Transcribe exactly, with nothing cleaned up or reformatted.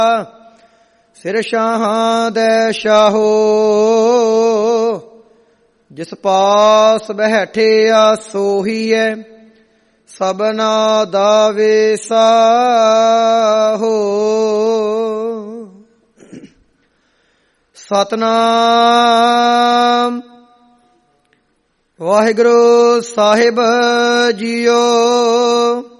ਸਿਰ ਸ਼ਾਹਾਂ ਦੈ ਸ਼ਾਹੋ, ਜਿਸ ਪਾਸ ਬੈਠਿਆ ਸੋਹੀਐ ਸਭਨਾ ਦਾ ਵੇਸਾਹੋ। ਸਤਿਨਾਮ ਵਾਹਿਗੁਰੂ ਸਾਹਿਬ ਜੀਓ।